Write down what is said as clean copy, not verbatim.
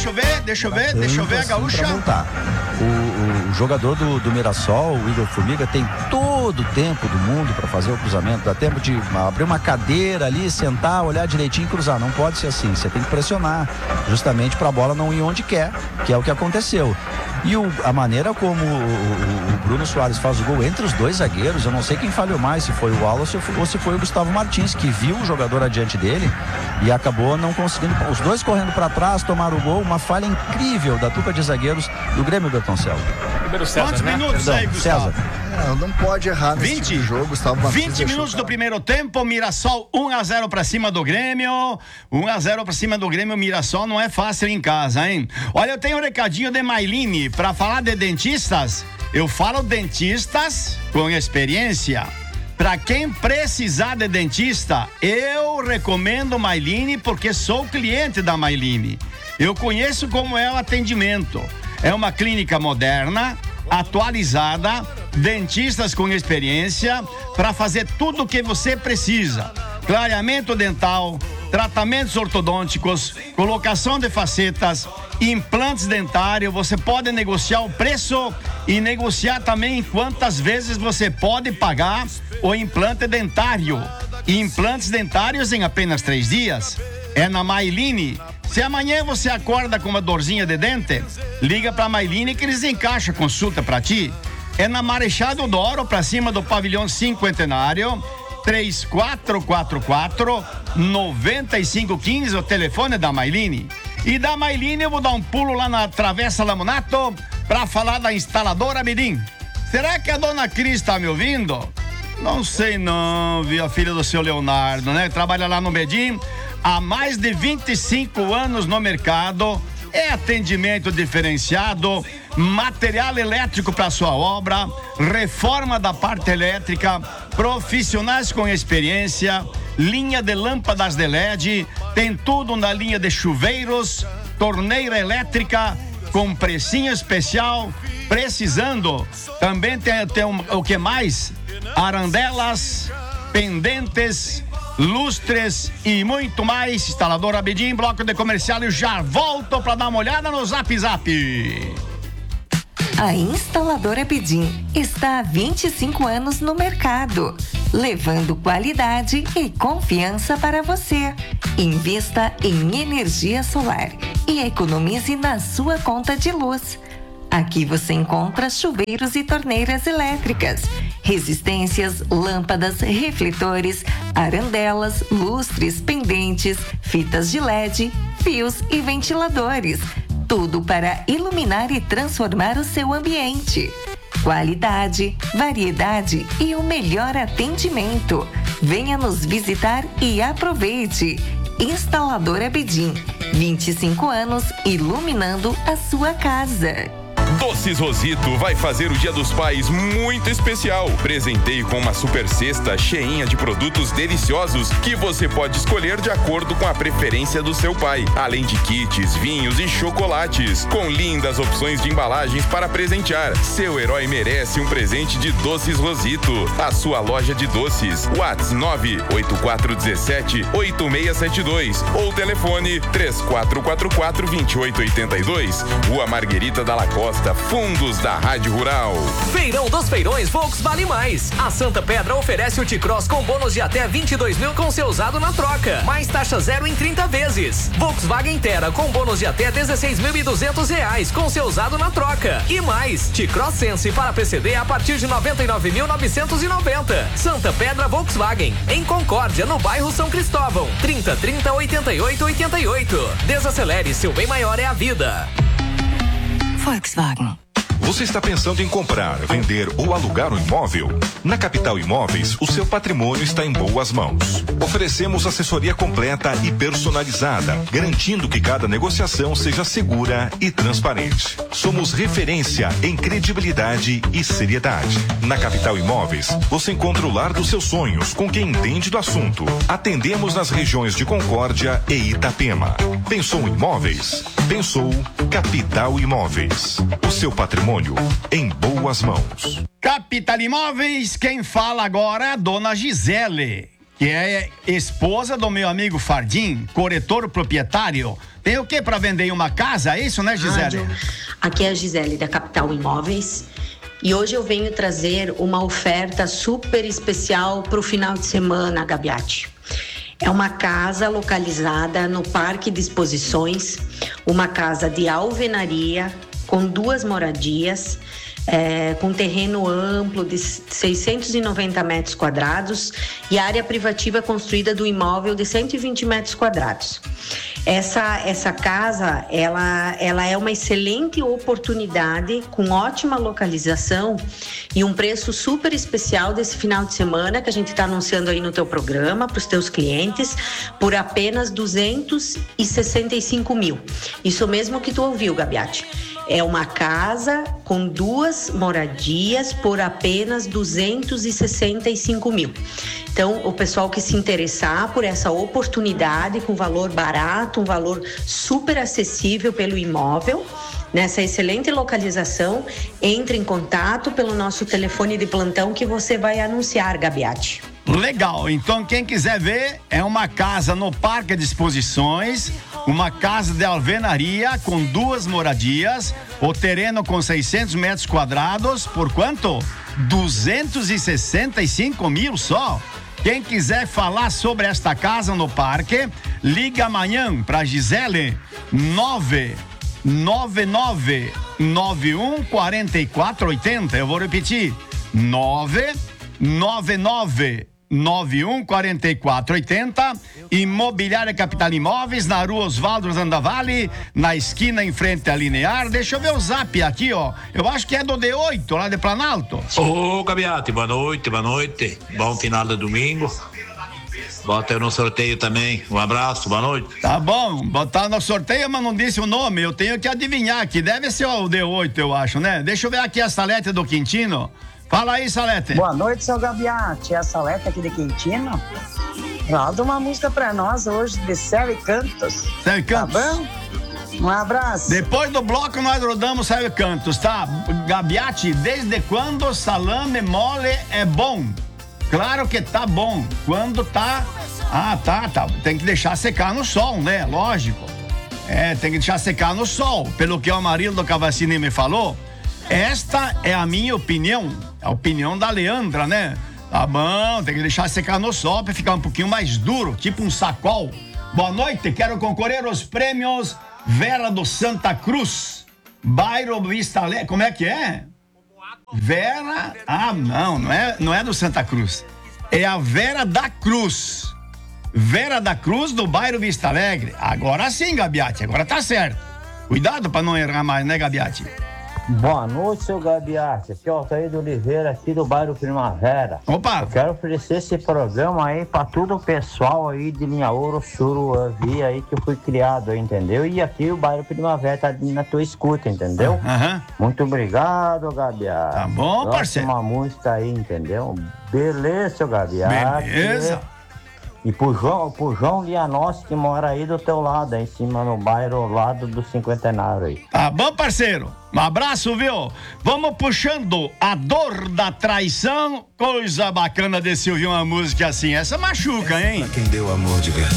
deixa eu ver a gaúcha. O jogador do Mirassol, o Igor Formiga, tem todo o tempo do mundo para fazer o cruzamento. Dá tempo de abrir uma cadeira ali, sentar, olhar direitinho e cruzar. Não pode ser assim. Você tem que pressionar justamente para a bola não ir onde quer, que é o que aconteceu. E a maneira como o Bruno Soares faz o gol entre os dois zagueiros, eu não sei quem falhou mais, se foi o Wallace ou se foi o Gustavo Martins, que viu o jogador adiante dele e acabou não conseguindo. Os dois correndo para trás, tomaram o gol, uma falha incrível da dupla de zagueiros do Grêmio, Bertoncello. Quantos minutos aí, Gustavo? Não pode errar nesse 20 tipo de jogo, Gustavo Martins. 20 minutos do primeiro tempo, Mirassol 1-0 pra cima do Grêmio. 1-0 pra cima do Grêmio, Mirassol não é fácil em casa, hein? Olha, eu tenho um recadinho de Mailine pra falar de dentistas. Eu falo dentistas com experiência. Pra quem precisar de dentista, eu recomendo Mailine porque sou cliente da Mailine. Eu conheço como é o atendimento. É uma clínica moderna, atualizada, dentistas com experiência para fazer tudo o que você precisa. Clareamento dental, tratamentos ortodônticos, colocação de facetas, implantes dentários. Você pode negociar o preço e negociar também quantas vezes você pode pagar o implante dentário. Implantes dentários em apenas 3 dias. É na Mailine. Se amanhã você acorda com uma dorzinha de dente, liga pra Mailine que eles encaixam a consulta pra ti. É na Marechal Deodoro, pra cima do pavilhão cinquentenário, 3444-9515, o telefone da Mailine. E da Mailine eu vou dar um pulo lá na Travessa Lamonato pra falar da instaladora Bedim. Será que a dona Cris tá me ouvindo? Não sei não, viu? A filha do seu Leonardo, né? Trabalha lá no Bedim há mais de 25 anos no mercado. É atendimento diferenciado, material elétrico para sua obra, reforma da parte elétrica, profissionais com experiência, linha de lâmpadas de LED, tem tudo na linha de chuveiros, torneira elétrica com precinho especial. Precisando, também tem o que mais? Arandelas, pendentes, lustres e muito mais. Instalador Abedim, bloco de comercial. Eu já volto para dar uma olhada no Zap Zap. A Instaladora Abedim está há 25 anos no mercado, levando qualidade e confiança para você. Invista em energia solar e economize na sua conta de luz. Aqui você encontra chuveiros e torneiras elétricas, resistências, lâmpadas, refletores, arandelas, lustres, pendentes, fitas de LED, fios e ventiladores. Tudo para iluminar e transformar o seu ambiente. Qualidade, variedade e o melhor atendimento. Venha nos visitar e aproveite. Instaladora Bedim, 25 anos iluminando a sua casa. Doces Rosito vai fazer o Dia dos Pais muito especial. Presenteie com uma super cesta cheinha de produtos deliciosos que você pode escolher de acordo com a preferência do seu pai. Além de kits, vinhos e chocolates, com lindas opções de embalagens para presentear. Seu herói merece um presente de Doces Rosito. A sua loja de doces. WhatsApp 98417-8672 ou telefone 3444-2882. Rua Marguerita Dalla Costa, Fundos da Rádio Rural. Feirão dos Feirões Volks Vale Mais. A Santa Pedra oferece o T-Cross com bônus de até 22 mil com seu usado na troca. Mais taxa zero em 30 vezes. Volkswagen Terra com bônus de até 16.200 reais com seu usado na troca. E mais, T-Cross Sense para PCD a partir de 99.990. Santa Pedra Volkswagen, em Concórdia, no bairro São Cristóvão. 3030-8888. Desacelere, seu bem maior é a vida. Volkswagen. Você está pensando em comprar, vender ou alugar um imóvel? Na Capital Imóveis, o seu patrimônio está em boas mãos. Oferecemos assessoria completa e personalizada, garantindo que cada negociação seja segura e transparente. Somos referência em credibilidade e seriedade. Na Capital Imóveis, você encontra o lar dos seus sonhos com quem entende do assunto. Atendemos nas regiões de Concórdia e Itapema. Pensou em imóveis? Pensou Capital Imóveis. O seu patrimônio em boas mãos. Capital Imóveis, quem fala agora é a dona Gisele, que é esposa do meu amigo Fardim, corretor proprietário. Tem o que para vender em uma casa? É isso, né, Gisele? Rádio. Aqui é a Gisele da Capital Imóveis. E hoje eu venho trazer uma oferta super especial para o final de semana, Gabiati. É uma casa localizada no Parque de Exposições, uma casa de alvenaria com 2 moradias, com terreno amplo de 690 metros quadrados e área privativa construída do imóvel de 120 metros quadrados. Essa casa, ela é uma excelente oportunidade, com ótima localização e um preço super especial desse final de semana que a gente está anunciando aí no teu programa para os teus clientes, por apenas 265 mil. Isso mesmo que tu ouviu, Gabiati. É uma casa com 2 moradias por apenas 265 mil. Então, o pessoal que se interessar por essa oportunidade com valor barato, um valor super acessível pelo imóvel, nessa excelente localização, entre em contato pelo nosso telefone de plantão que você vai anunciar, Gabiati. Legal, então quem quiser ver, é uma casa no Parque de Exposições, uma casa de alvenaria com 2 moradias, o terreno com 600 metros quadrados, por quanto? 265 mil só. Quem quiser falar sobre esta casa no parque, liga amanhã para Gisele 999914480. Eu vou repetir, 999914480. Imobiliária Capital Imóveis, na rua Oswaldo Zandavale, na esquina em frente à Linear. Deixa eu ver o zap aqui, ó. Eu acho que é do D8, lá de Planalto. Ô, Gabiati, boa noite. Bom final de domingo. Bota eu no sorteio também. Um abraço, boa noite. Tá bom, botar no sorteio, mas não disse o nome. Eu tenho que adivinhar aqui. Deve ser o D8, eu acho, né? Deixa eu ver aqui a Salete do Quintino. Fala aí, Salete. Boa noite, seu Gabiati. É a Salete aqui de Quintino. Roda uma música pra nós hoje de Céu e Cantos. Céu e Cantos. Tá bom? Um abraço. Depois do bloco nós rodamos Céu e Cantos, tá? Gabiati, desde quando salame mole é bom? Claro que tá bom. Quando tá... tá. Tem que deixar secar no sol, né? Lógico. Tem que deixar secar no sol. Pelo que o Amarildo Cavassini me falou, esta é a minha opinião. A opinião da Leandra, né? Tá bom, tem que deixar secar no sol pra ficar um pouquinho mais duro, tipo um sacol. Boa noite, quero concorrer aos prêmios Vera do Santa Cruz, bairro Vista Alegre. Como é que é? Vera... não é do Santa Cruz. É a Vera da Cruz. Vera da Cruz do bairro Vista Alegre. Agora sim, Gabiati, agora tá certo. Cuidado pra não errar mais, né, Gabiati? Boa noite, seu Gabiati. Aqui é o Altair do Oliveira, aqui do bairro Primavera. Opa! Eu quero oferecer esse programa aí pra todo o pessoal aí de Linha Ouro, Suruavi aí que eu fui criado aí, entendeu? E aqui o bairro Primavera tá na tua escuta, entendeu? Muito obrigado, Gabiati. Tá bom, parceiro. Uma música aí, entendeu? Beleza, seu Gabiati. Beleza. E pro João Lianossi, que mora aí do teu lado, aí em cima no bairro, ao lado do cinquentenário aí. Tá bom, parceiro? Um abraço, viu? Vamos puxando A Dor da Traição. Coisa bacana desse ouvir uma música assim. Essa machuca, hein? Pra quem deu amor de verdade.